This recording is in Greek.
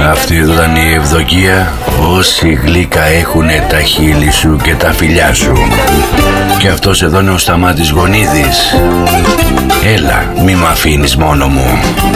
Αυτή ήταν η Ευδοκία. Όση γλύκα έχουνε τα χείλη σου και τα φιλιά σου. Και αυτός εδώ είναι ο Σταμάτης Γονίδης. Έλα, μη μ' αφήνεις μόνο μου.